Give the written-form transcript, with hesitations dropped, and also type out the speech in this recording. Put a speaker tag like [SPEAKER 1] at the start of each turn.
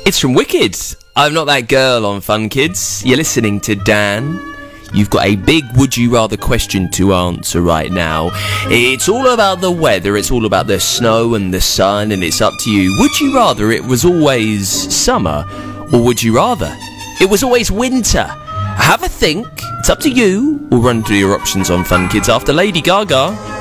[SPEAKER 1] It's from Wicked. I'm Not That Girl on Fun Kids. You're listening to Dan. You've got a big would you rather question to answer right now. It's all about the weather, it's all about the snow and the sun, and it's up to you. Would you rather it was always summer, or would you rather it was always winter? Have a think, it's up to you. We'll run through your options on Fun Kids after Lady Gaga.